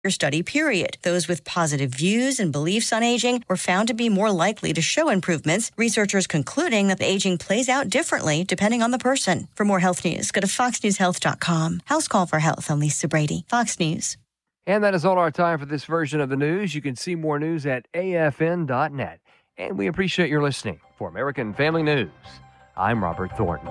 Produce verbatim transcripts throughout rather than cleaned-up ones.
study period. Those with positive views and beliefs on aging were found to be more likely to show improvements, researchers concluding that aging plays out differently depending on the person. For more health news, go to fox news health dot com. House Call for Health. I'm Lisa Brady, Fox News. And that is all our time for this version of the news. You can see more news at A F N dot net. And we appreciate your listening. For American Family News, I'm Robert Thornton.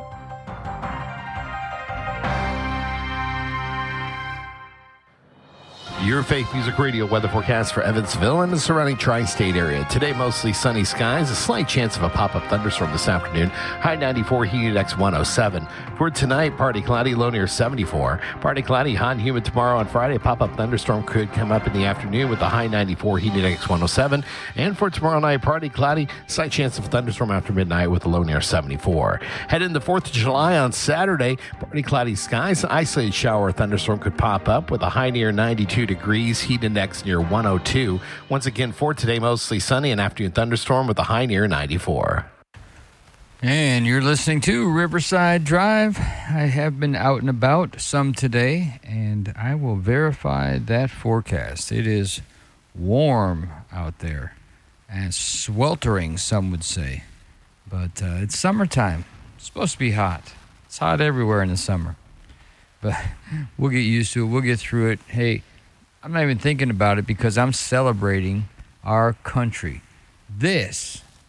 Your Faith Music Radio weather forecast for Evansville and the surrounding tri-state area. Today, mostly sunny skies, a slight chance of a pop-up thunderstorm this afternoon. High ninety-four, humid index one oh seven. For tonight, partly cloudy, low near seventy-four. Partly cloudy, hot and humid tomorrow on Friday. A pop-up thunderstorm could come up in the afternoon with a high ninety-four, humid index one oh seven. And for tomorrow night, partly cloudy, slight chance of a thunderstorm after midnight with a low near seventy-four. Head into fourth of July on Saturday, partly cloudy skies. An isolated shower or thunderstorm could pop up with a high near ninety-two degrees, heat index near one oh two. Once again, for today, mostly sunny, an afternoon thunderstorm with a high near ninety-four. And you're listening to Riverside Drive. I have been out and about some today, and I will verify that forecast. It is warm out there, and sweltering, some would say. But uh, it's summertime. It's supposed to be hot. It's hot everywhere in the summer. But we'll get used to it. We'll get through it. Hey, I'm not even thinking about it because I'm celebrating our country. This